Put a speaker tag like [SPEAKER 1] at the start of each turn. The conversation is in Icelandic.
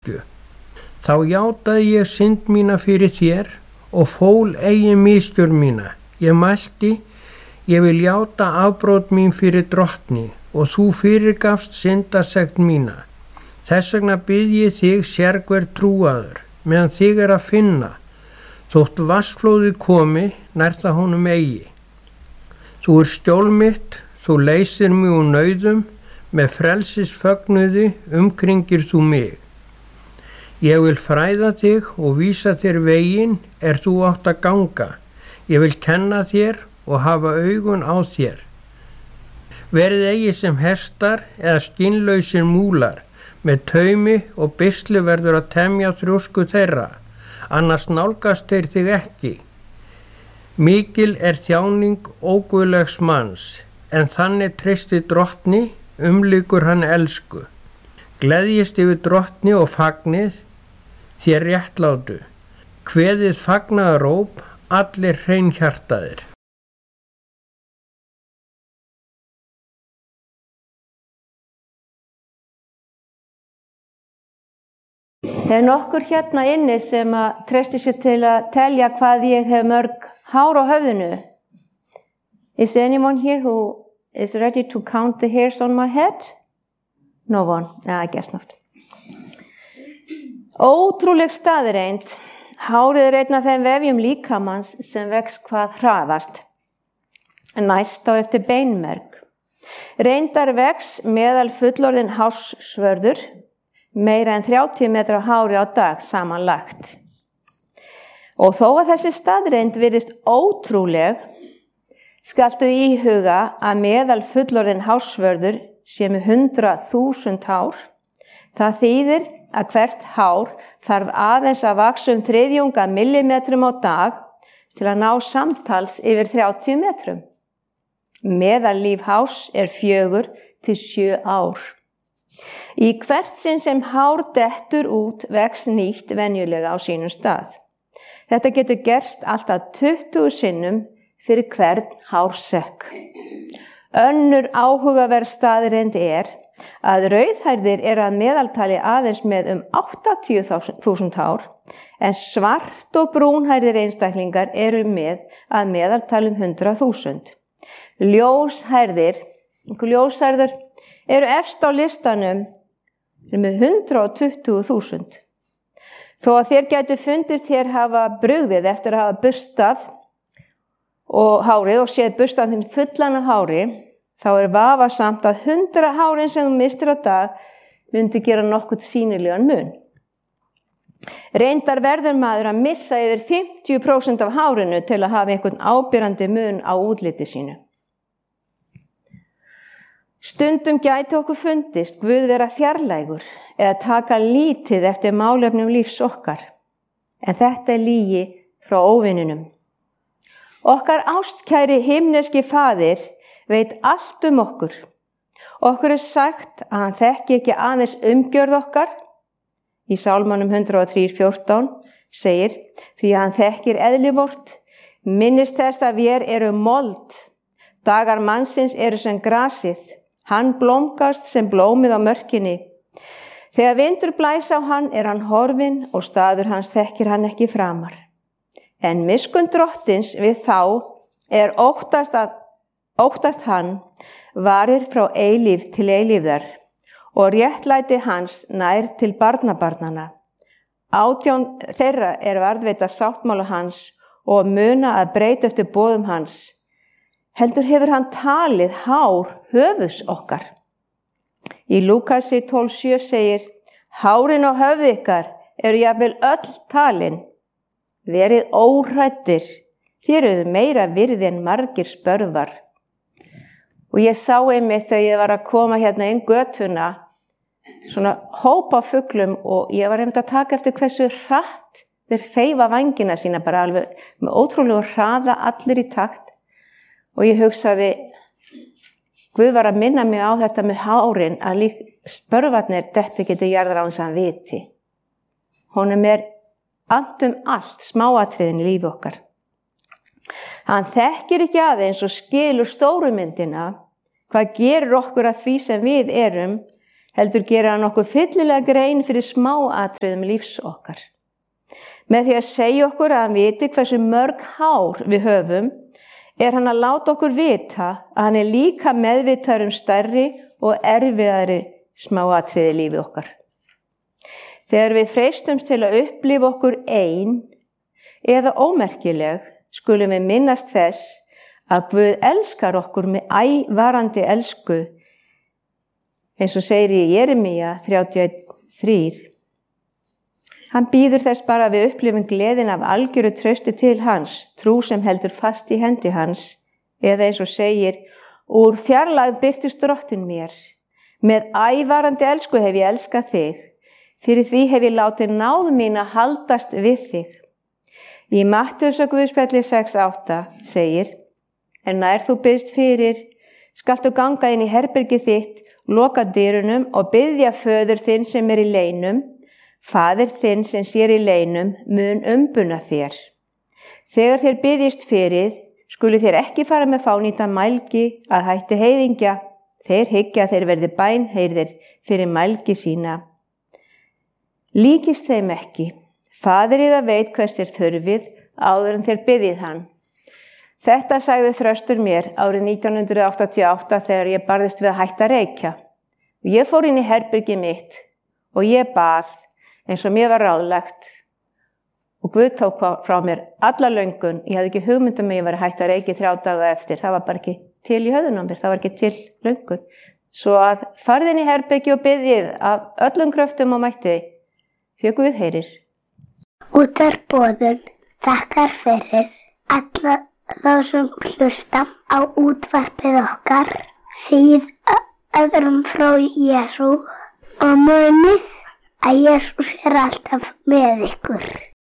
[SPEAKER 1] manneskju. Þá játaði ég synd mína fyrir þér og fól eigi misgjörð mína. Ég mælti, ég vil játa afbrot mín fyrir drottni og þú fyrirgafst syndasekt mína. Þess vegna bið ég þig sérhver trúaður, meðan þig að finna, þótt vatnsflóðið komi, nær það honum eigi. Þú skjól mitt, þú leysir mig úr nauðum, með frelsisfögnuði umkringir þú mig. Ég vil fræða þig og vísa þér veginn þú átt að ganga. Ég vil kenna þér og hafa augun á þér. Verið eigi sem hestar eða skinnlausir múlar, með taumi og beisli verður að temja þrjósku þeirra, annars nálgast þeir þig ekki. Mikil þjáning óguðlegs manns, en þannig treysti drottni, umlykur hann elsku. Gleðjist yfir drottni og fagnið, þér réttlátu. Kveðið fagnaðaróp, allir hreinhjartaðir.
[SPEAKER 2] Nokkur hérna inni sem að treysti sér til að telja hvað ég hef mörg hár á höfðinu. Is anyone here who is ready to count the hairs on my head? No one. I guess not. Ótrúleg staðreynd. Hárið einn af þeim vefjum líkamans sem vex hvað hraðast. Næst á eftir beinmerg. Reyndar vex meðal fullorðinn hárssvörður meira en 30 metra hári á dag samanlagt. Og þó að þessi staðreynd virðist ótrúleg, skaltu íhuga að meðal fullorðinn hárssvörður sé með 100.000 hár. Það þýðir að hvert hár þarf aðeins að vaxa 1/3 millimetrum á dag til að ná samtals yfir 30 metrum. Meðallíf hárs 4 til 7 ár. Í hvert sinn sem hár dettur út vex nýtt venjulega á sínum stað. Þetta getur gerst alltaf 20 sinnum fyrir hvern hársekk. Önnur áhugaverð staðreynd að rauðhærðir að meðaltali aðeins með 80.000 hár, en svart og brúnhærðir einstaklingar með að meðaltali 100.000. Ljóshærðir efst á listanum með 120.000. Þó að þér gætu fundist hér hafa brugðið eftir að hafa burstað og hárið og séð burstað þinn fullan af hári, þá vafasamt að 100 hárin sem þú mistir á dag myndi gera nokkuð sýnilegan mun. Reyndar verður maður að missa yfir 50% af hárinu til að hafa einhvern áberandi mun á útliti sínu. Stundum gæti okkur fundist Guð vera fjarlægur eða taka lítið eftir málefnum lífs okkar. En þetta lygi frá óvinunum. Okkar ástkæri himneski faðir veit allt okkur. Okkur sagt að hann þekki ekki aðeins umgjörð okkar. Í Sálmanum 103:14 segir, því að hann þekkir eðli vort, minnist þess að vér mold. Dagar mannsins sem grasið. Hann blómgast sem blómið á mörkinni. Þegar vindur blæs á hann hann horfinn og staður hans þekkir hann ekki framar. En miskunn drottins við þá óttast hann varir frá eilífð til eilífðar og réttlæti hans nær til barnabarnanna. 18 þeirra varðveita sáttmála hans og muna að breyta eftir boðum hans. Heldur hefur hann talið hár höfuðs okkar. Í Lúkasi 12:7 segir, hárin á höfði ykkar jafnvel öll talin. Verið óhræddir, þér meira virði en margir spörvar. Og ég sá einmitt þegar ég var að koma hérna inn götuna, svona hópa fuglum og ég var einmitt að taka eftir hversu hratt þeir feifa vængina sína bara alveg með ótrúlegu hraða allir í takt. Og ég hugsaði, Guð var að minna mig á þetta með hárin að spörvarnir þetta geti jarðar á hans að viti. Honum annt allt smáatriðin í lífi okkar. Hann þekkir ekki aðeins og skilur stóru myndina, hvað gerir okkur að því sem við heldur gera hann okkur fyllilega grein fyrir smáatriðum lífs okkar. Með því að segja okkur að hann viti hversu mörg hár við höfum, hann að láta okkur vita að hann líka meðvitaður stærri og erfiðari smáatriði lífið okkar. Þegar við freistumst til að upplifa okkur ein eða ómerkileg, skulum við minnast þess að Guð elskar okkur með ævarandi elsku, eins og segir í Jeremía 31:3. Hann býður þess bara að við upplifum gleðin af algjöru trausti til hans, trú sem heldur fast í hendi hans, eða eins og segir, úr fjarlægð birtist drottinn mér. Með ævarandi elsku hef ég elskað þig, fyrir því hef ég látið náð mín að haldast við þig. Í Mattheusarguðspjalli 6:8 segir, en nær þú biðst fyrir, skaltu ganga inn í herbergið þitt, loka dyrunum og biðja föður þinn sem í leynum, faðir þinn sem sér í leynum mun umbuna þér. Þegar þér biðjist fyrir, skulu þér ekki fara með fánýta mælgi að hætti heiðingja, þeir hyggja að þeir verði bænheyrðir fyrir mælgi sína. Líkist þeim ekki, faðir yðar veit hvers þér þurfið áður en þér biðjið hann. Þetta sagði Þröstur mér árið 1988 þegar ég barðist við að hætta að reykja. Ég fór inn í herbergið mitt og ég bað eins og mér var ráðlagt og Guð tók frá mér alla löngun. Ég hafði ekki hugmynd að ég var að hætta að reykja 3 daga eftir. Það var bara ekki til í höfðun á mér, það var ekki til löngun. Svo að farið inn í herbergið og biðjið af öllum kröftum og mætti, því Guð heyrir.
[SPEAKER 3] Útvarpsboðun þakkar fyrir alla þá sem hlusta á útvarpið okkar, segið öðrum frá Jesú og munið að Jesús alltaf með ykkur.